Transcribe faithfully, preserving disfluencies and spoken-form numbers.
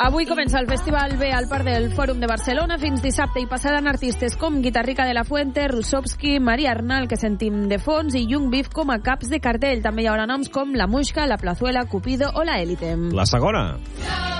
Avui comença el Festival B al Parc del Fòrum de Barcelona. Fins dissabte hi passaran artistes com Guitarrica de la Fuente, Rusovski, Maria Arnal, que sentim de fons, i Young Beef com a caps de cartell. També hi haurà noms com La Muixca, La Plazuela, Cupido o La Élite. La segona.